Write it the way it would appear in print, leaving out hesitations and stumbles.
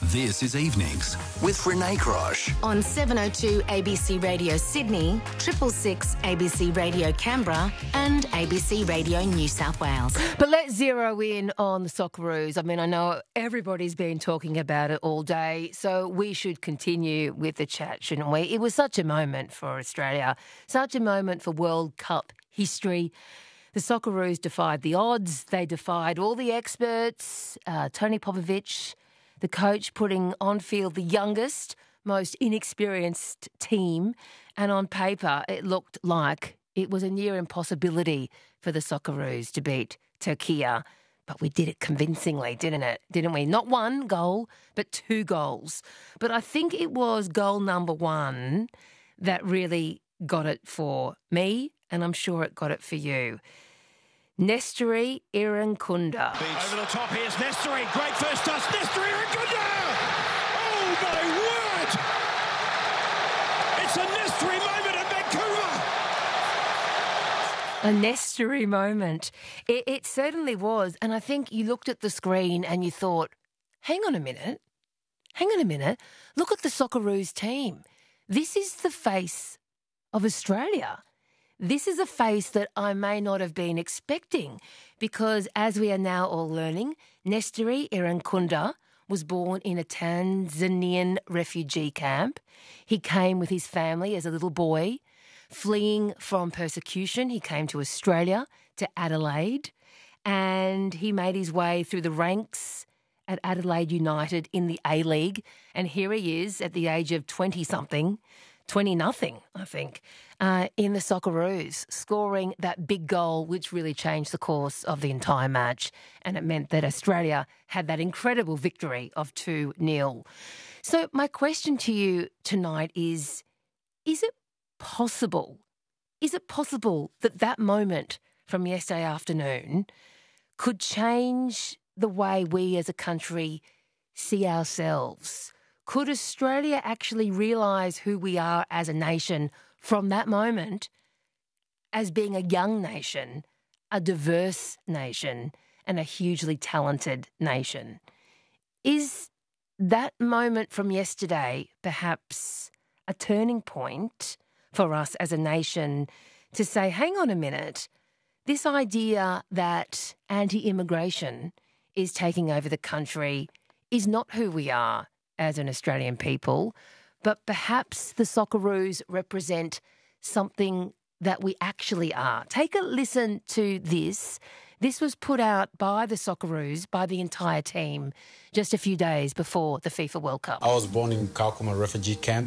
This is Evenings with Renee Crosh. On 702 ABC Radio Sydney, 666 ABC Radio Canberra and ABC Radio New South Wales. But let's zero in on the Socceroos. I mean, I know everybody's been talking about it all day, so we should continue with the chat, shouldn't we? It was such a moment for Australia, such a moment for World Cup history. The Socceroos defied the odds. They defied all the experts. Tony Popovic, the coach, putting on field the youngest, most inexperienced team. And on paper, it looked like it was a near impossibility for the Socceroos to beat Turkey. But we did it convincingly, didn't we? Not one goal, but 2 goals. But I think it was goal number 1 that really got it for me, and I'm sure it got it for you. Nestory Irankunda. Over the top, here's Nestory. Great first touch. Nestory Irankunda! Oh, my word! It's a Nestory moment at Vancouver! A Nestory moment. It certainly was. And I think you looked at the screen and you thought, hang on a minute. Look at the Socceroos team. This is the face of Australia. This is a face that I may not have been expecting because, as we are now all learning, Nestory Irankunda was born in a Tanzanian refugee camp. He came with his family as a little boy, fleeing from persecution. He came to Australia, to Adelaide, and he made his way through the ranks at Adelaide United in the A-League. And here he is at the age of 20-something, 20-0, I think, in the Socceroos, scoring that big goal which really changed the course of the entire match. And it meant that Australia had that incredible victory of 2-0. So my question to you tonight is it possible that that moment from yesterday afternoon could change the way we as a country see ourselves? Could Australia actually realise who we are as a nation from that moment as being a young nation, a diverse nation, and a hugely talented nation? Is that moment from yesterday perhaps a turning point for us as a nation to say, hang on a minute, this idea that anti-immigration is taking over the country is not who we are as an Australian people, but perhaps the Socceroos represent something that we actually are. Take a listen to this. This was put out by the Socceroos, by the entire team, just a few days before the FIFA World Cup. I was born in Kakuma refugee camp.